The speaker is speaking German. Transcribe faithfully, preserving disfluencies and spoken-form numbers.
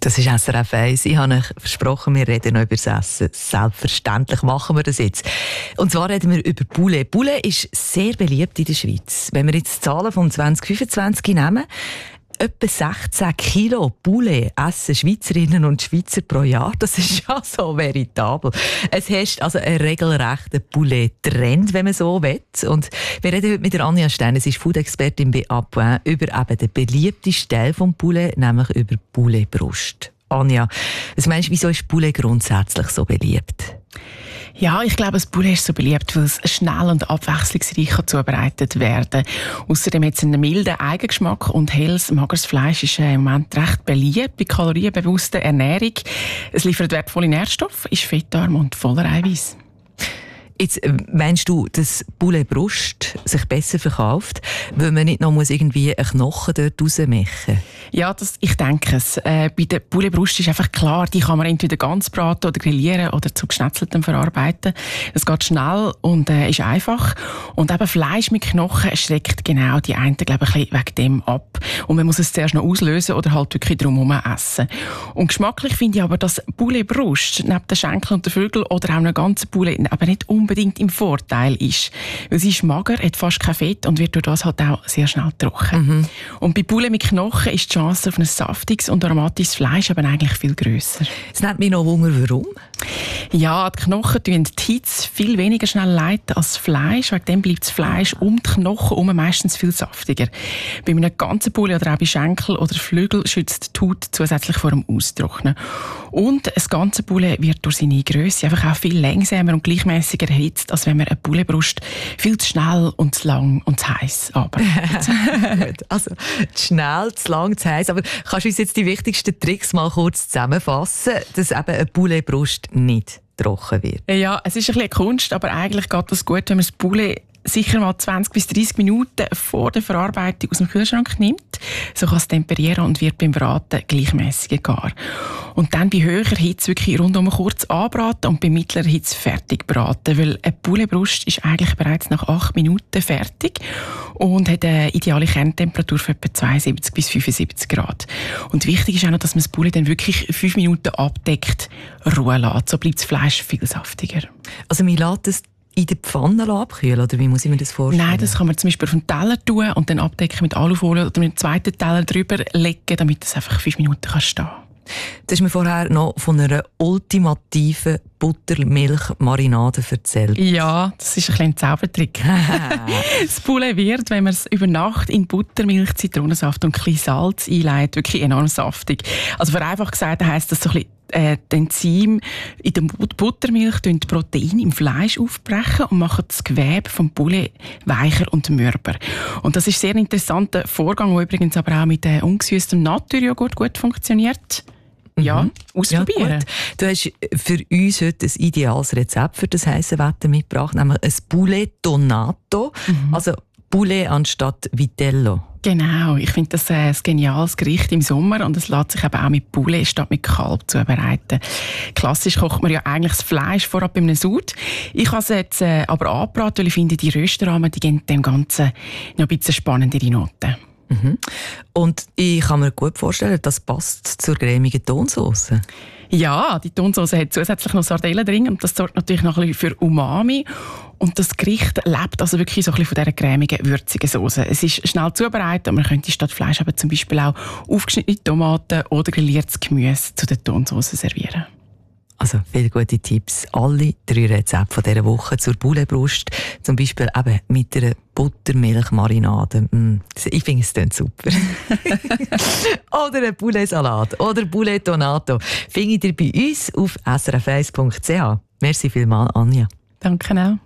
Das ist S R F eins. Ich habe euch versprochen, wir reden noch über das Essen. Selbstverständlich machen wir das jetzt. Und zwar reden wir über Poulet. Poulet ist sehr beliebt in der Schweiz. Wenn wir jetzt die Zahlen von zwanzig fünfundzwanzig nehmen, etwa sechzehn Kilo Poulet essen Schweizerinnen und Schweizer pro Jahr. Das ist ja so veritabel. Es herrscht also ein regelrechter Poulet-Trend, wenn man so will. Und wir reden heute mit der Anja Stein, sie ist Food-Expertin bei Apoin, über eben den beliebtesten Teil des Poulet, nämlich über Poulet-Brust. Anja, was meinst du, wieso ist Poulet grundsätzlich so beliebt? Ja, ich glaube, das Poulet ist so beliebt, weil es schnell und abwechslungsreich zubereitet werden kann. Außerdem hat es einen milden Eigengeschmack und helles, mageres Fleisch ist im Moment recht beliebt bei kalorienbewusster Ernährung. Es liefert wertvolle Nährstoffe, ist fettarm und voller Eiweiß. Jetzt meinst du, dass Poulet-Brust sich besser verkauft, weil man nicht noch muss irgendwie einen Knochen dort rausmachen muss? Ja, das, ich denke es. Äh, bei der Poulet-Brust ist einfach klar, die kann man entweder ganz braten oder grillieren oder zu geschnetzeltem verarbeiten. Es geht schnell und äh, ist einfach. Und eben Fleisch mit Knochen schreckt genau die einen, glaube ich, wegen dem ab. Und man muss es zuerst noch auslösen oder halt wirklich drumherum essen. Und geschmacklich finde ich aber, dass Poulet-Brust neben den Schenkel und den Flügel oder auch einem ganzen Poulet aber nicht unbedingt im Vorteil ist. Weil sie ist mager, hat fast kein Fett und wird durch das halt auch sehr schnell trocken. Mhm. Und bei Poulet mit Knochen ist die Chance auf ein saftiges und aromatisches Fleisch aber eigentlich viel grösser. Es nimmt mich noch Wunder, warum? Ja, die Knochen tun die Hitze viel weniger schnell leiten als das Fleisch. Wegen dem bleibt das Fleisch um die Knochen herum meistens viel saftiger. Bei einem ganzen Poulet oder auch bei Schenkel oder Flügel schützt die Haut zusätzlich vor dem Austrocknen. Und das ganze Poulet wird durch seine Grösse einfach auch viel langsamer und gleichmäßiger erhitzt, als wenn man eine Pouletbrust viel zu schnell und zu lang und zu heiß arbeitet. Also zu schnell, zu lang, zu heiß. Aber kannst du uns jetzt die wichtigsten Tricks mal kurz zusammenfassen, dass eben eine Pouletbrust nicht trocken wird? Ja, es ist ein bisschen Kunst, aber eigentlich geht das gut, wenn man das Poulet sicher mal zwanzig bis dreißig Minuten vor der Verarbeitung aus dem Kühlschrank nimmt. So kann es temperieren und wird beim Braten gleichmäßig gar. Und dann bei höherer Hitze wirklich rundum kurz anbraten und bei mittlerer Hitze fertig braten. Weil eine Pouletbrust ist eigentlich bereits nach acht Minuten fertig und hat eine ideale Kerntemperatur von etwa zweiundsiebzig bis fünfundsiebzig Grad. Und wichtig ist auch noch, dass man das Poulet dann wirklich fünf Minuten abdeckt, Ruhe lässt. So bleibt das Fleisch viel saftiger. Also man lässt es in der Pfanne abkühlen, oder wie muss ich mir das vorstellen? Nein, das kann man zum Beispiel auf den Teller tun und dann abdecken mit Alufolie oder mit dem zweiten Teller drüber legen, damit es einfach fünf Minuten kann stehen. Du hast mir vorher noch von einer ultimativen Buttermilch-Marinade erzählt. Ja, das ist ein kleiner Zaubertrick. Das Poulet wird, wenn man es über Nacht in Buttermilch, Zitronensaft und ein bisschen Salz einlegt, wirklich enorm saftig. Also vereinfacht gesagt heisst das so ein bisschen, äh, die Enzyme in der Buttermilch die Proteine im Fleisch aufbrechen und machen das Gewebe vom Poulet weicher und mürber. Und das ist ein sehr interessanter Vorgang, der übrigens aber auch mit äh, ungesüßtem Naturjoghurt gut funktioniert. Ja, mhm. ausprobieren. Ja, du hast für uns heute ein ideales Rezept für das heisse Wetter mitgebracht, nämlich ein Poulet Donato, mhm. also Poulet anstatt Vitello. Genau, ich finde das ein geniales Gericht im Sommer und es lässt sich eben auch mit Poulet statt mit Kalb zubereiten. Klassisch kocht man ja eigentlich das Fleisch vorab bei einem Sud. Ich habe es jetzt äh, aber angebraten, weil ich finde, die Röstaromen, die geben dem Ganzen noch ein bisschen spannendere Noten. Mhm. Und ich kann mir gut vorstellen, das passt zur cremigen Tonsauce. Ja, die Tonsauce hat zusätzlich noch Sardellen drin und das sorgt natürlich noch ein bisschen für Umami. Und das Gericht lebt also wirklich so ein bisschen von dieser cremigen, würzigen Soße. Es ist schnell zubereitet und man könnte statt Fleisch aber zum Beispiel auch aufgeschnittene Tomaten oder grilliertes Gemüse zu der Tonsauce servieren. Also viele gute Tipps. Alle drei Rezepte von dieser Woche zur Pouletbrust. Zum Beispiel eben mit einer Buttermilchmarinade. Mm, ich finde, es klingt super. Oder ein Pouletsalat oder Poulet Donato. Findet ihr bei uns auf s r f eins punkt c h. Merci vielmals, Anja. Danke auch.